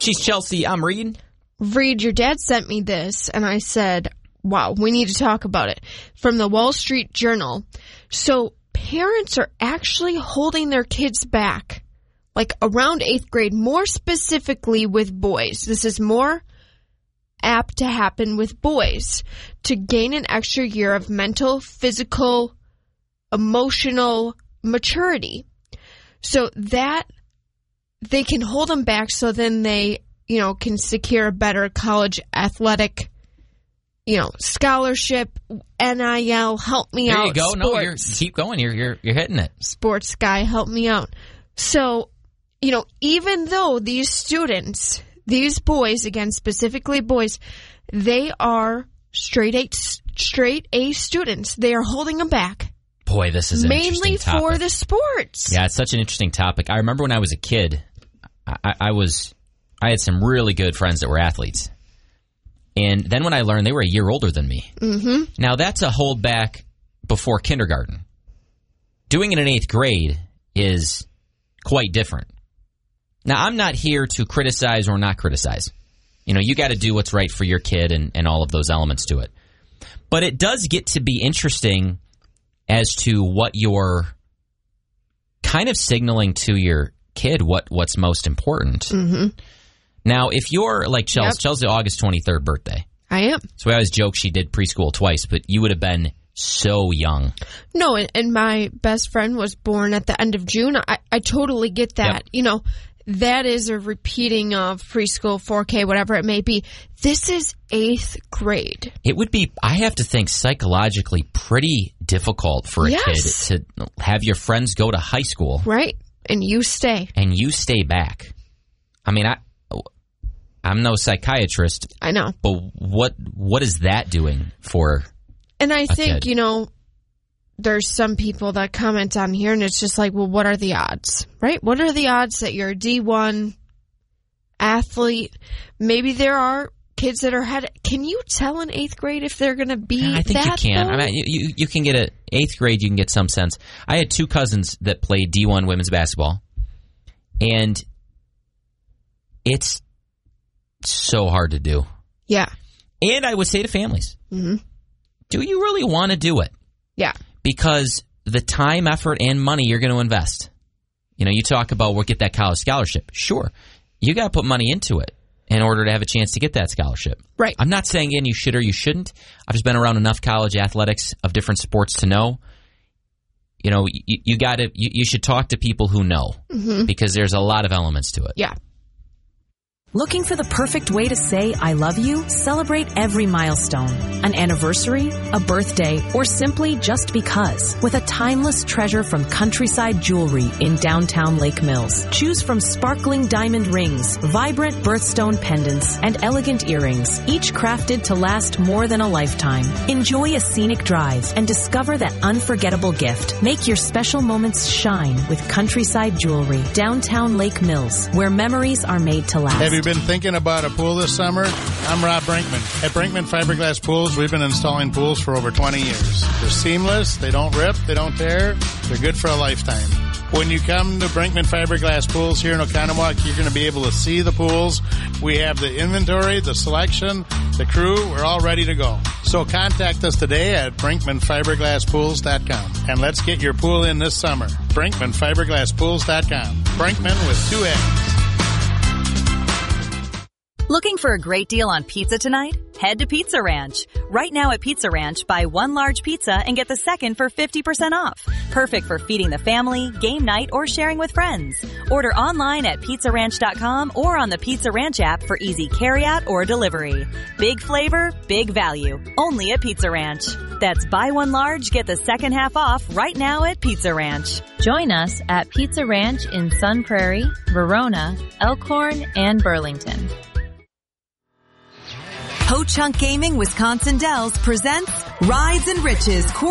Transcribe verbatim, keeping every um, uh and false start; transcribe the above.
She's Chelsea. I'm Reed. Reed, your dad sent me this, and I said, wow, we need to talk about it. From the Wall Street Journal. So parents are actually holding their kids back, like around eighth grade, more specifically with boys. This is more apt to happen with boys, to gain an extra year of mental, physical, emotional maturity. So that they can hold them back so then they, you know, can secure a better college athletic, you know, scholarship, N I L, help me there out. There you go. Sports. No, you're, keep going. You're, you're, you're hitting it. Sports guy, help me out. So, you know, even though these students, these boys, again, specifically boys, they are straight A, straight A students. They are holding them back. Boy, this is an mainly interesting topic. For the sports. Yeah, it's such an interesting topic. I remember when I was a kid, I, I was, I had some really good friends that were athletes. And then when I learned they were a year older than me. Mm-hmm. Now, that's a holdback before kindergarten. Doing it in eighth grade is quite different. Now, I'm not here to criticize or not criticize. You know, you got to do what's right for your kid and, and all of those elements to it. But it does get to be interesting as to what you're kind of signaling to your kid what, what's most important. Mm-hmm. Now, if you're like Chelsea, Yep. Chelsea's August twenty-third birthday. I am. So we always joke she did preschool twice, but you would have been so young. No, and, and my best friend was born at the end of June. I, I totally get that. Yep. You know, that is a repeating of preschool, four K, whatever it may be. This is eighth grade. It would be, I have to think, psychologically pretty difficult for a Yes. kid to have your friends go to high school. Right. And you stay. And you stay back. I mean, I, I'm no psychiatrist. I know. But what what is that doing for And I think, kid? you know, there's some people that comment on here and it's just like, well, what are the odds, right? What are the odds that you're a D one athlete? Maybe there are kids that are head. Can you tell in eighth grade if they're going to be I think that, you can. though? I mean, you, you can get a eighth grade, you can get some sense. I had two cousins that played D one women's basketball, and it's so hard to do. Yeah. And I would say to families, Mm-hmm. do you really want to do it? Yeah. Because the time, effort, and money you're going to invest. You know, you talk about, we'll get that college scholarship. Sure. You got to put money into it in order to have a chance to get that scholarship. Right. I'm not saying again you should or you shouldn't. I've just been around enough college athletics of different sports to know, you know, you, you got to, you, you should talk to people who know, Mm-hmm. because there's a lot of elements to it. Yeah. Looking for the perfect way to say I love you? Celebrate every milestone. An anniversary, a birthday, or simply just because. With a timeless treasure from Countryside Jewelry in downtown Lake Mills. Choose from sparkling diamond rings, vibrant birthstone pendants, and elegant earrings, each crafted to last more than a lifetime. Enjoy a scenic drive and discover that unforgettable gift. Make your special moments shine with Countryside Jewelry, downtown Lake Mills, where memories are made to last. Have you been thinking about a pool this summer? I'm Rob Brinkman. At Brinkman Fiberglass Pools, we've been installing pools for over twenty years. They're seamless, they don't rip, they don't tear, they're good for a lifetime. When you come to Brinkman Fiberglass Pools here in Oconomowoc, you're going to be able to see the pools. We have the inventory, the selection, the crew, we're all ready to go. So contact us today at brinkman fiberglass pools dot com and let's get your pool in this summer. brinkman fiberglass pools dot com. Brinkman with two N's. Looking for a great deal on pizza tonight? Head to Pizza Ranch. Right now at Pizza Ranch, buy one large pizza and get the second for fifty percent off. Perfect for feeding the family, game night, or sharing with friends. Order online at pizza ranch dot com or on the Pizza Ranch app for easy carryout or delivery. Big flavor, big value. Only at Pizza Ranch. That's buy one large, get the second half off right now at Pizza Ranch. Join us at Pizza Ranch in Sun Prairie, Verona, Elkhorn, and Burlington. Ho Chunk Gaming Wisconsin Dells presents Rides and Riches.